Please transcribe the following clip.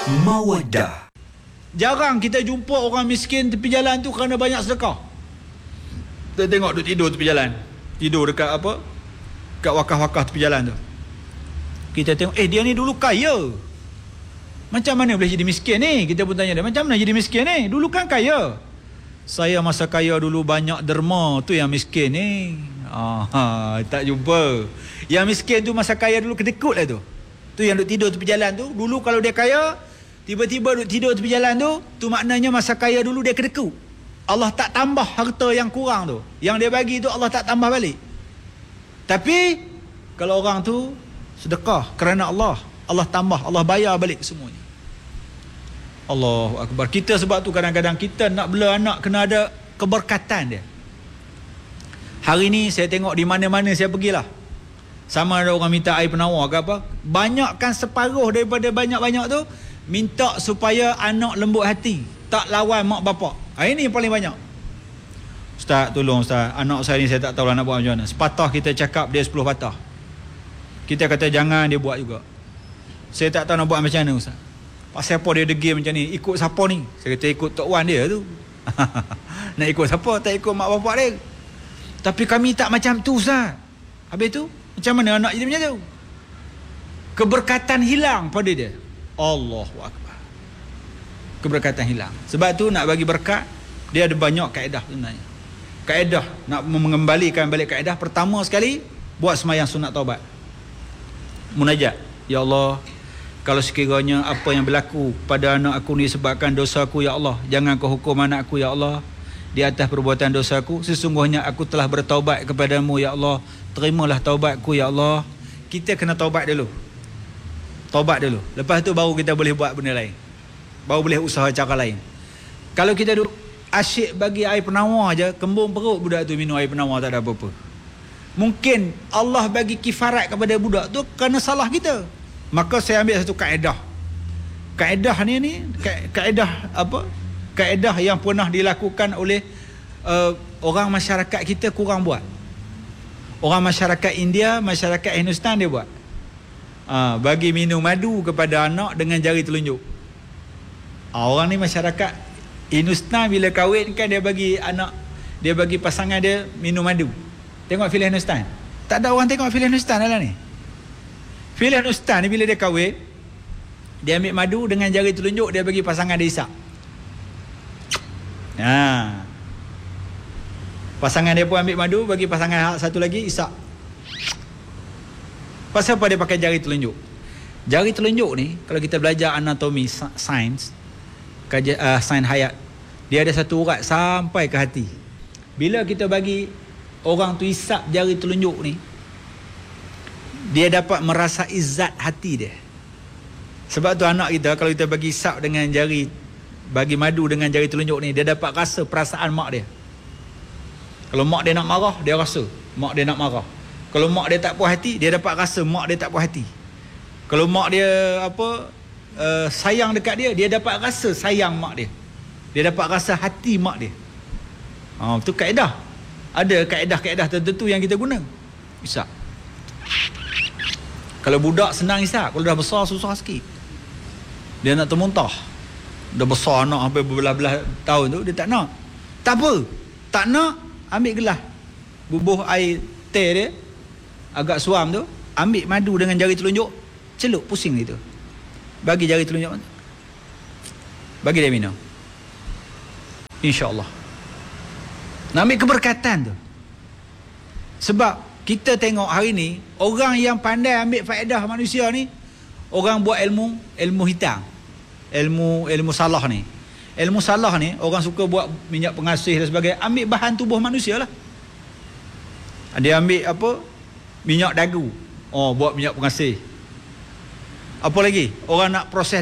Mawadah. Jarang kita jumpa orang miskin tepi jalan tu kerana banyak sedekah. Kita tengok duk tidur tepi jalan. Tidur dekat apa? Kat wakaf-wakaf tepi jalan tu. Kita tengok, dia ni dulu kaya. Macam mana boleh jadi miskin ni? Kita pun tanya dia, macam mana jadi miskin ni? Dulu kan kaya. Saya masa kaya dulu banyak derma, tu yang miskin ni. Tak jumpa. Yang miskin tu masa kaya dulu kedekut lah tu. Tu yang duk tidur tepi jalan tu. Dulu kalau dia kaya, tiba-tiba duk tidur tepi jalan tu maknanya masa kaya dulu dia kedekut. Allah tak tambah harta yang kurang tu. Yang dia bagi tu Allah tak tambah balik. Tapi kalau orang tu sedekah kerana Allah, Allah tambah, Allah bayar balik semuanya. Allahu Akbar. Kita sebab tu kadang-kadang kita nak bela anak kena ada keberkatan dia. Hari ni saya tengok di mana-mana saya pergilah. Sama ada orang minta air penawar ke apa, banyakkan separuh daripada banyak-banyak tu minta supaya anak lembut hati, tak lawan mak bapak. Ini yang paling banyak. Ustaz, tolong Ustaz, anak saya ni saya tak tahu lah nak buat macam mana. Sepatah kita cakap, dia 10 patah. Kita kata jangan, dia buat juga. Saya tak tahu nak buat macam mana Ustaz. Pasal apa dia degil macam ni? Ikut siapa ni? Saya kata ikut Tok Wan dia tu. Nak ikut siapa? Tak ikut mak bapak dia. Tapi kami tak macam tu Ustaz. Habis tu macam mana anak jadi macam tu? Keberkatan hilang pada dia. Allahu Akbar. Keberkatan hilang. Sebab tu nak bagi berkat, dia ada banyak kaedah sebenarnya. Kaedah nak mengembalikan balik kaedah, pertama sekali buat sembahyang sunat taubat. Munajat, ya Allah, kalau sekiranya apa yang berlaku pada anak aku ni sebabkan dosa aku, ya Allah, jangan kau hukum anak aku, ya Allah, di atas perbuatan dosa aku. Sesungguhnya aku telah bertaubat kepadamu, ya Allah, terimalah taubatku, ya Allah. Kita kena taubat dulu. Taubat dulu. Lepas tu baru kita boleh buat benda lain. Baru boleh usaha cara lain. Kalau kita duduk asyik bagi air penawar je, kembung perut budak tu minum air penawar tak ada apa-apa. Mungkin Allah bagi kifarat kepada budak tu kerana salah kita. Maka saya ambil satu kaedah. Kaedah ni kaedah apa? Kaedah yang pernah dilakukan oleh orang masyarakat kita kurang buat. Orang masyarakat India, masyarakat Hindustan dia buat. Bagi minum madu kepada anak dengan jari telunjuk. Orang ni masyarakat Hindustan bila kahwin kan dia bagi anak, dia bagi pasangan dia minum madu. Tengok filem Hindustan. Tak ada orang tengok filem Hindustan dalam ni. Filem Hindustan ni bila dia kahwin, dia ambil madu dengan jari telunjuk, dia bagi pasangan dia isap. Pasangan dia pun ambil madu, bagi pasangan satu lagi isap. Pasal apa dia pakai jari telunjuk? Jari telunjuk ni, kalau kita belajar anatomi sains, sains hayat, dia ada satu urat sampai ke hati. Bila kita bagi orang tu isap jari telunjuk ni, dia dapat merasa izzat hati dia. Sebab tu anak kita, kalau kita bagi isap dengan jari, bagi madu dengan jari telunjuk ni, dia dapat rasa perasaan mak dia. Kalau mak dia nak marah, dia rasa mak dia nak marah. Kalau mak dia tak puas hati, dia dapat rasa mak dia tak puas hati. Kalau mak dia sayang dekat dia, dia dapat rasa sayang mak dia. Dia dapat rasa hati mak dia. Itu kaedah. Ada kaedah-kaedah tertentu yang kita guna. Isap. Kalau budak senang isap, kalau dah besar susah sikit. Dia nak termuntah. Dah besar anak sampai berbelah-belah tahun tu, dia tak nak. Tak apa. Tak nak, ambil gelas. Bubuh air teh dia, agak suam tu, ambil madu dengan jari telunjuk, celup pusing gitu. Bagi jari telunjuk, bagi dia minum. InsyaAllah. Nak ambil keberkatan tu. Sebab kita tengok hari ni, orang yang pandai ambil faedah manusia ni, orang buat ilmu hitam. Ilmu salah ni. Ilmu salah ni, orang suka buat minyak pengasih dan sebagainya, ambil bahan tubuh manusia lah. Dia ambil apa? Minyak dagu. Buat minyak pengasih. Apa lagi? Orang nak proses